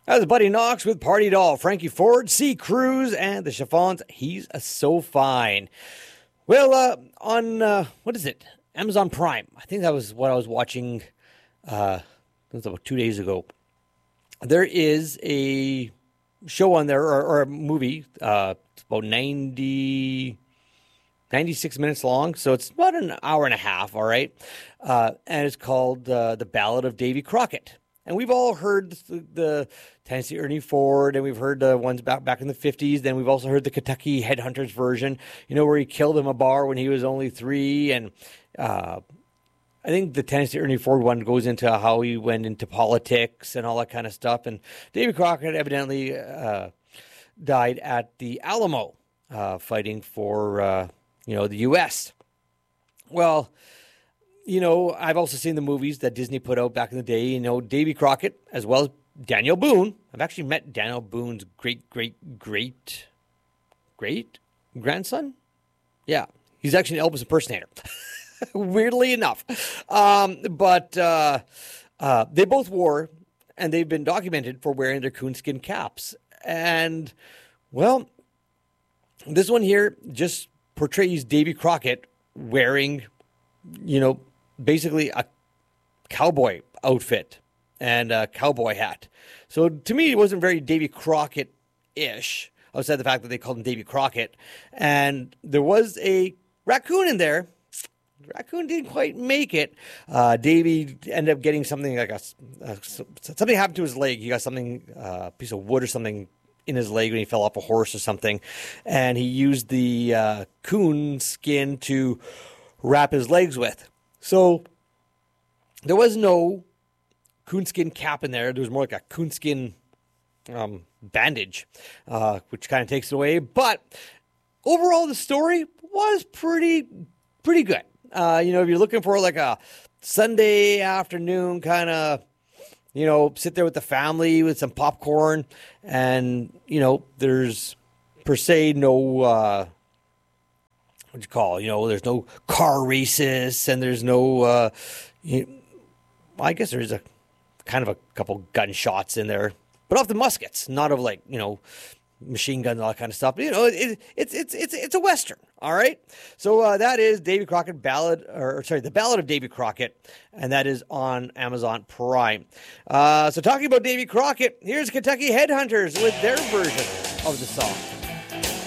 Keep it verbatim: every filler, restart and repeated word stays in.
That was Buddy Knox with Party Doll, Frankie Ford, C. Cruz, and the Chiffons. He's a so fine. Well, uh, on, uh, what is it? Amazon Prime. I think that was what I was watching uh, it was about two days ago. There is a show on there, or, or a movie. Uh, it's about ninety, ninety-six minutes long, so it's about an hour and a half, all right? Uh, and it's called uh, The Ballad of Davy Crockett. And we've all heard the, the Tennessee Ernie Ford, and we've heard the ones back back in the fifties. Then we've also heard the Kentucky Headhunters version, you know, where he killed him a bar when he was only three. And uh, I think the Tennessee Ernie Ford one goes into how he went into politics and all that kind of stuff. And Davy Crockett evidently uh, died at the Alamo, uh, fighting for, uh, you know, the U S Well, you know, I've also seen the movies that Disney put out back in the day. You know, Davy Crockett, as well as Daniel Boone. I've actually met Daniel Boone's great, great, great, great grandson. Yeah, he's actually an Elvis impersonator, weirdly enough. Um, but uh, uh, they both wore, and they've been documented for wearing their coonskin caps. And, well, this one here just portrays Davy Crockett wearing, you know, basically a cowboy outfit and a cowboy hat. So to me, it wasn't very Davy Crockett-ish, outside the fact that they called him Davy Crockett. And there was a raccoon in there. The raccoon didn't quite make it. Uh, Davy ended up getting something like a, uh, something happened to his leg. He got something, a uh, piece of wood or something in his leg when he fell off a horse or something. And he used the uh, coon skin to wrap his legs with. So there was no coonskin cap in there. There was more like a coonskin um, bandage, uh, which kind of takes it away. But overall, the story was pretty, pretty good. Uh, you know, if you're looking for like a Sunday afternoon kind of, you know, sit there with the family with some popcorn, and you know, there's per se no. Uh, What you call, you know, there's no car races, and there's no, uh, you, well, I guess there's a kind of a couple gunshots in there, but off the muskets, not of like, you know, machine guns and all that kind of stuff. You know, it, it's it's it's it's a Western, all right? So uh, that is Davy Crockett Ballad, or sorry, The Ballad of Davy Crockett, and that is on Amazon Prime. Uh, so talking about Davy Crockett, here's Kentucky Headhunters with their version of the song.